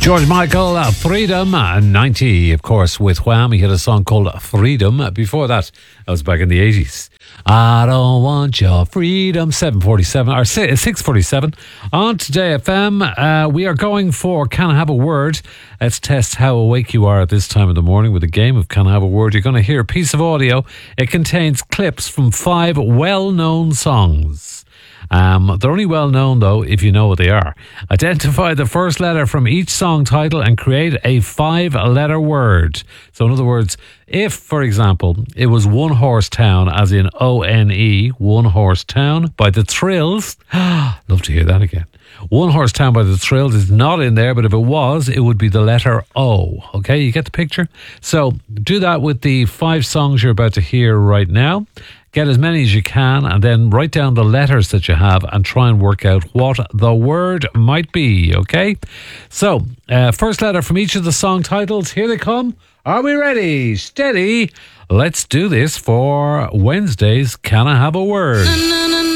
George Michael, Freedom, 90, of course, with Wham. He had a song called Freedom. Before that, that was back in the 80s. I don't want your freedom. 7:47 or 6:47 on Today FM. We are going for Can I Have a Word? Let's test how awake you are at this time of the morning with a game of Can I Have a Word? You're going to hear a piece of audio. It contains clips from 5 well-known songs. They're only well known though if you know what they are. Identify the first letter from each song title and create a 5-letter word. So in other words, if, for example, it was One Horse Town, as in O-N-E, One Horse Town by The Thrills. Love to hear that again. One Horse Town by The Thrills is not in there, but if it was, it would be the letter O. Okay, you get the picture? So do that with the 5 songs you're about to hear right now. Get as many as you can and then write down the letters that you have and try and work out what the word might be, okay? So, first letter from each of the song titles. Here they come. Are we ready? Steady. Let's do this for Wednesday's Can I Have a Word?